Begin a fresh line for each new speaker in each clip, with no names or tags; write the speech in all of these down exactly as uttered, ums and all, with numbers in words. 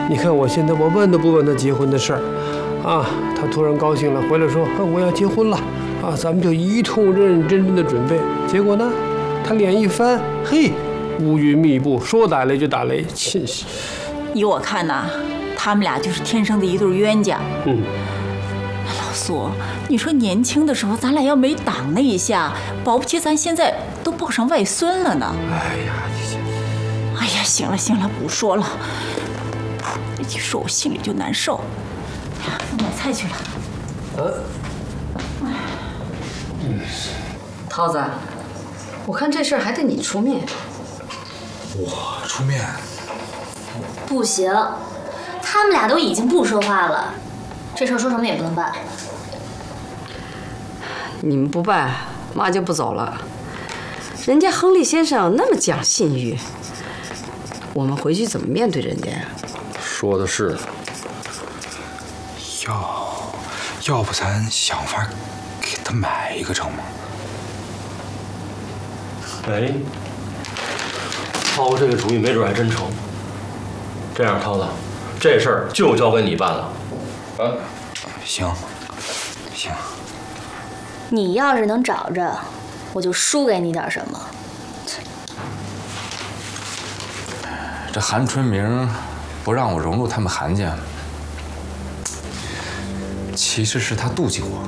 你看我现在我问都不问他结婚的事儿，啊，他突然高兴了，回来说我要结婚了，啊，咱们就一通认认真真的准备。结果呢，他脸一翻，嘿，乌云密布，说打雷就打雷，真是。
依我看呐，他们俩就是天生的一对冤家。
嗯。
老苏，你说年轻的时候咱俩要没挡那一下，保不齐咱现在都抱上外孙了呢。
哎呀，
哎呀，行了行了，不说了。一说我心里就难受。哎呀，我买菜去了。
嗯。
嗯。涛子，我看这事儿还得你出面。
我出面？
不行，他们俩都已经不说话了，这事儿说什么也不能办。
你们不办，妈就不走了。人家亨利先生那么讲信誉，我们回去怎么面对人家呀？
说的是。要，要不咱想法给他买一个成吗？
哎，涛这个主意没准还真成。这样，涛子，这事儿就交给你办了。啊，
行，行。
你要是能找着，我就输给你点什么。
这韩春明不让我融入他们韩家，其实是他妒忌我。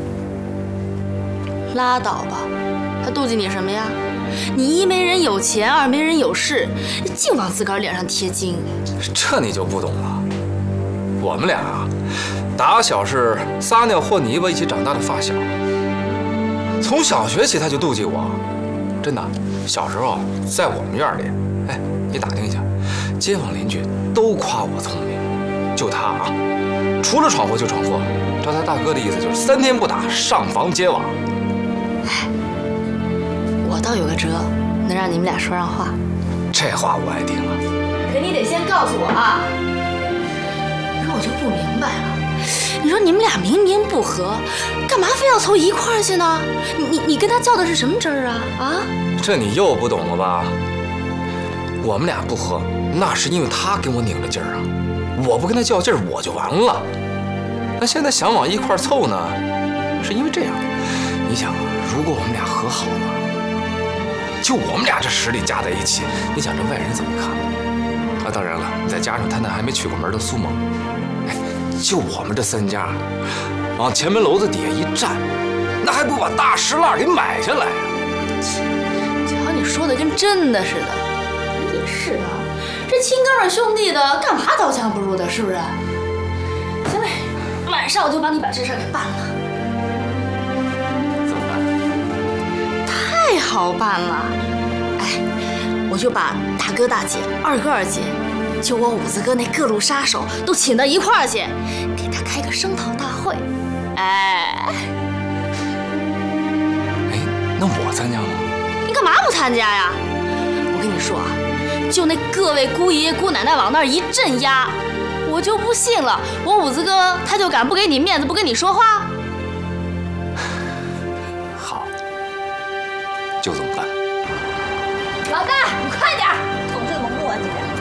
拉倒吧，他妒忌你什么呀？你一没人有钱，二没人有势，净往自个儿脸上贴金。
这你就不懂了。我们俩啊，打小是撒尿和泥巴一起长大的发小。从小学起他就妒忌我，真的。小时候在我们院里，哎，你打听一下，街坊邻居都夸我聪明，就他啊，除了闯祸就闯祸。照他大哥的意思，就是三天不打上房揭瓦。
哎。我倒有个辙，能让你们俩说上话。
这话我爱听啊。
可你得先告诉我啊。可我就不明白了，你说你们俩明明不和，干嘛非要凑一块儿去呢？你你你跟他较的是什么真儿啊？啊？
这你又不懂了吧？我们俩不和，那是因为他跟我拧着劲儿啊。我不跟他较劲儿，我就完了。那现在想往一块儿凑呢，是因为这样。你想啊，如果我们俩和好了。就我们俩这实力加在一起，你想这外人怎么看？啊，当然了，再加上他那还没娶过门的苏萌，哎，就我们这三家，往前门楼子底下一站，那还不把大石烂给买下来啊？
瞧你说的跟真的似的。也是啊，这亲哥们兄弟的，干嘛刀枪不入的，是不是？行嘞，晚上我就帮你把这事儿给办了。太好办了，哎，我就把大哥大姐、二哥二姐，就我五子哥那各路杀手都请到一块儿去，给他开个声讨大会。哎，
哎，那我参加吗？
你干嘛不参加呀？我跟你说啊，就那各位姑爷爷姑奶奶往那儿一镇压，我就不信了，我五子哥他就敢不给你面子，不跟你说话？
就这么办。
老大，你快点，总这么磨叽的。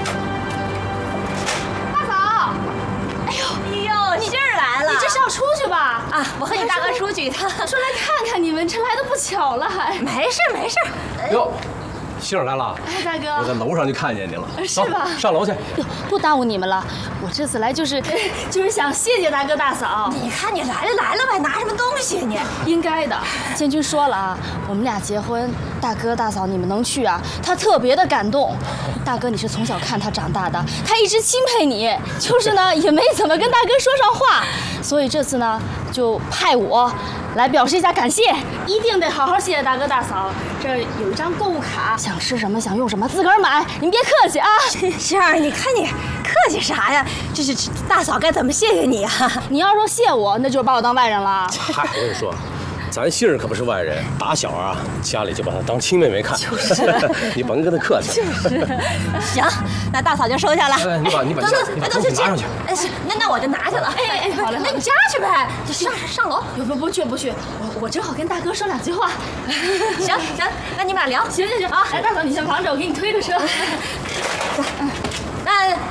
大嫂，哎呦
哎呦，你这儿来了？
你这是要出去吧？
啊，我和你大哥出去一趟。
说来看看你们，这来的不巧了还。
没事没事。
哟，杏儿来了。
哎，大哥，
我在楼上就看见你了。
是吧？
上楼去。
哟，不耽误你们了。我这次来就是就是想谢谢大哥大嫂。
你看你来了来了呗，拿什么东西你？
应该的。建军说了啊，我们俩结婚，大哥大嫂你们能去啊，他特别的感动。大哥你是从小看他长大的，他一直钦佩你，就是呢也没怎么跟大哥说上话，所以这次呢就派我来表示一下感谢，一定得好好谢谢大哥大嫂。这儿有一张购物卡，想吃什么想用什么自个儿买，您别客气啊。
杏儿，你看你客气啥呀？这是大嫂该怎么谢谢你啊？
你要说谢我，那就是把我当外人了。
嗨，我跟你说，咱杏儿可不是外人，打小啊家里就把她当亲妹妹看。就是，你甭跟她客气。
就是。
行，那大嫂就收下了。
哎，你把你把你把东西拿上去。
哎，行，那那我就拿去了。
哎哎，好嘞，
那你家去呗，上上楼。
不不不去不去，我我正好跟大哥说两句话。
行行，那你们俩聊。
行行行，好，来大嫂你先旁着，我给你推个车。
那。